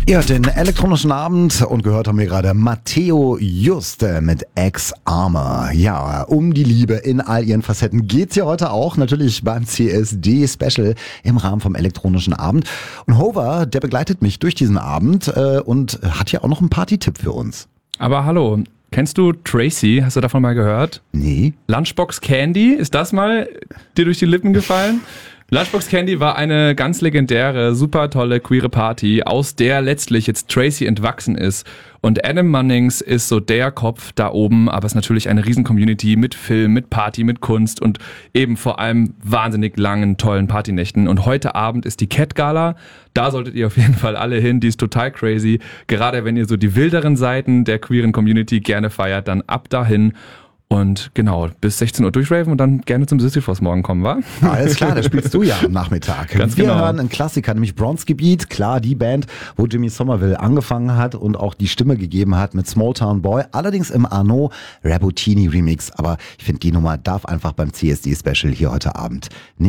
Ihr hört den elektronischen Abend und gehört haben wir gerade Matteo Juste mit Ex-Armer. Ja, um die Liebe in all ihren Facetten geht's ja heute auch, natürlich beim CSD-Special im Rahmen vom elektronischen Abend. Und Hover, der begleitet mich durch diesen Abend und hat ja auch noch einen Party-Tipp für uns. Aber hallo, kennst du Tracy? Hast du davon mal gehört? Nee. Lunchbox Candy, ist das mal dir durch die Lippen gefallen? Lunchbox Candy war eine ganz legendäre, super tolle queere Party, aus der letztlich jetzt Tracy entwachsen ist. Und Adam Munnings ist so der Kopf da oben, aber es ist natürlich eine riesen Community mit Film, mit Party, mit Kunst und eben vor allem wahnsinnig langen, tollen Partynächten. Und heute Abend ist die Cat Gala. Da solltet ihr auf jeden Fall alle hin, die ist total crazy. Gerade wenn ihr so die wilderen Seiten der queeren Community gerne feiert, dann ab dahin. Und genau, bis 16 Uhr durchraven und dann gerne zum Sisyphos morgen kommen, wa? Alles klar, da spielst du ja am Nachmittag. Ganz Wir genau. hören einen Klassiker, nämlich Bronzegebiet. Klar, die Band, wo Jimmy Somerville angefangen hat und auch die Stimme gegeben hat mit Small Town Boy. Allerdings im Arnaud Rabotini Remix. Aber ich finde, die Nummer darf einfach beim CSD-Special hier heute Abend nicht